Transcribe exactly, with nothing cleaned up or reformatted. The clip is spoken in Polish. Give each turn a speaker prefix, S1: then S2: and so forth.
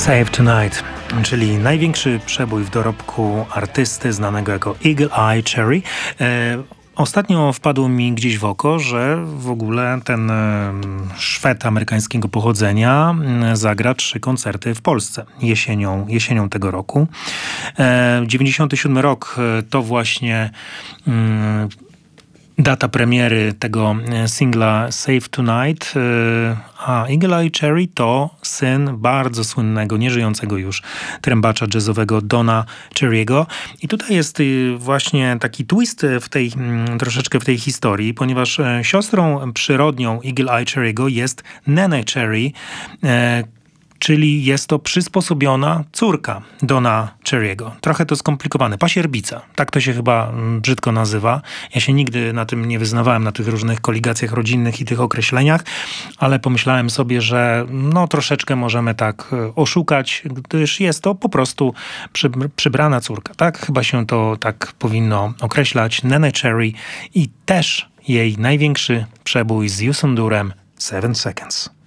S1: Save Tonight, czyli największy przebój w dorobku artysty znanego jako Eagle Eye Cherry. E, Ostatnio wpadło mi gdzieś w oko, że w ogóle ten Szwed amerykańskiego pochodzenia zagra trzy koncerty w Polsce jesienią, jesienią tego roku. dziewięćdziesiąty siódmy rok to właśnie data premiery tego singla Save Tonight, a Eagle Eye Cherry to syn bardzo słynnego, nieżyjącego już trębacza jazzowego Dona Cherry'ego. I tutaj jest właśnie taki twist w tej, troszeczkę w tej historii, ponieważ siostrą przyrodnią Eagle Eye Cherry'ego jest Nene Cherry, czyli jest to przysposobiona córka Dona Cherry'ego. Trochę to skomplikowane. Pasierbica. Tak to się chyba brzydko nazywa. Ja się nigdy na tym nie wyznawałem, na tych różnych koligacjach rodzinnych i tych określeniach, ale pomyślałem sobie, że no troszeczkę możemy tak oszukać, gdyż jest to po prostu przy, przybrana córka. Tak? Chyba się to tak powinno określać. Nene Cherry i też jej największy przebój z Youssou N'Dourem Seven Seconds.